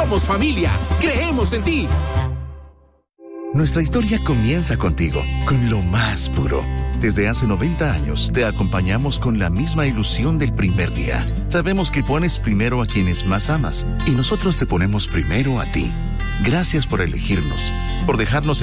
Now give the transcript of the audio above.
Somos familia. Creemos en ti. Nuestra historia comienza contigo, con lo más puro. Desde hace 90 años te acompañamos con la misma ilusión del primer día. Sabemos que pones primero a quienes más amas y nosotros te ponemos primero a ti. Gracias por elegirnos, por dejarnos